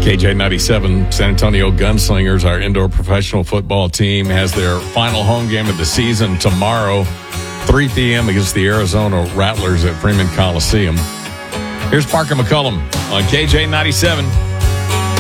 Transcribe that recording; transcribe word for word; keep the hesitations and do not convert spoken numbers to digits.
K J ninety-seven, San Antonio Gunslingers, our indoor professional football team, has their final home game of the season tomorrow, three p.m. against the Arizona Rattlers at Freeman Coliseum. Here's Parker McCullum on K J ninety-seven.